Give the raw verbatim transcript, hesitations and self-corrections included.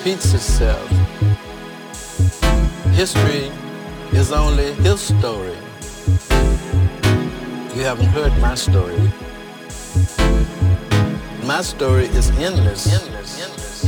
repeats itself. History is only his story. You haven't heard my story. My story is endless. endless. endless.